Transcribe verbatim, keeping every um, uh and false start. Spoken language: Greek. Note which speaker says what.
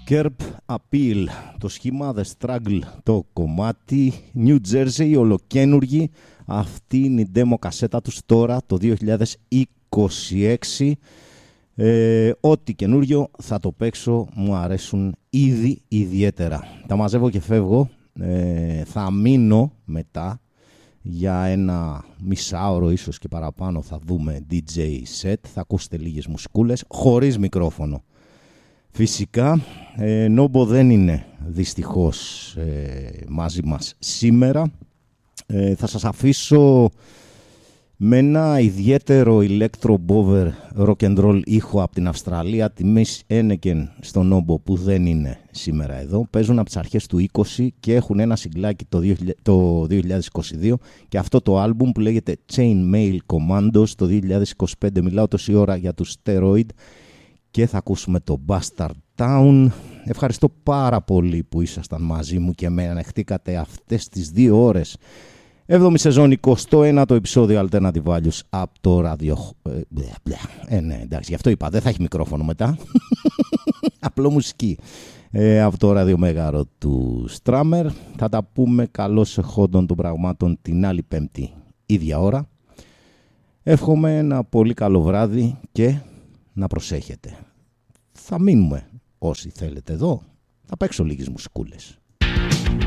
Speaker 1: Curb Appeal, το σχήμα The Struggle, το κομμάτι New Jersey, ολοκένουργη. Αυτή είναι η demo κασέτα τους τώρα το δύο χιλιάδες είκοσι έξι. Ε, ό,τι καινούριο θα το παίξω, μου αρέσουν ήδη ιδιαίτερα. Τα μαζεύω και φεύγω. Ε, θα μείνω μετά για ένα μισάωρο, ίσως και παραπάνω. Θα δούμε ντι τζέι set, θα ακούσετε λίγες μουσικούλες χωρίς μικρόφωνο. Φυσικά, ε, Νόμπο δεν είναι δυστυχώς ε, μαζί μας σήμερα. Ε, θα σας αφήσω με ένα ιδιαίτερο electro bover rock and roll ήχο από την Αυστραλία, τη Miss Enneken στο Νόμπο, που δεν είναι σήμερα εδώ. Παίζουν από τις αρχές του είκοσι και έχουν ένα συγκλάκι το, το δύο χιλιάδες είκοσι δύο και αυτό το άλμπουμ που λέγεται Chain Mail Commandos το δύο χιλιάδες είκοσι πέντε. Μιλάω τόση ώρα για τους Steroid και θα ακούσουμε το Bastard Town. Ευχαριστώ πάρα πολύ που ήσασταν μαζί μου και με ανεχτήκατε αυτές τις δύο ώρες. έβδομη σεζόν, εικοστό ένατο επεισόδιο Alternative Values από το ράδιο. Ε, ε, ναι, εντάξει, γι' αυτό είπα, δεν θα έχει μικρόφωνο μετά. Απλό μουσική. Ε, από το ράδιο Μέγαρο του Στράμερ. Θα τα πούμε καλώς εχόντων των πραγμάτων την άλλη Πέμπτη, ίδια ώρα. Εύχομαι ένα πολύ καλό βράδυ και να προσέχετε. Θα μείνουμε όσοι θέλετε εδώ. Θα παίξω λίγες μουσικούλες.